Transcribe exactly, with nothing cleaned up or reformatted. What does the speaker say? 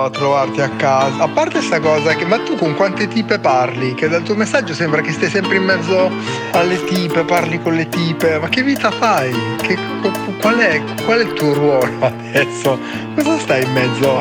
a trovarti a casa. A parte sta cosa che, ma tu con quante tipe parli? Che dal tuo messaggio sembra che stai sempre in mezzo alle tipe, parli con le tipe. Ma che vita fai? Che, qual è, qual è il tuo ruolo adesso? Cosa stai in mezzo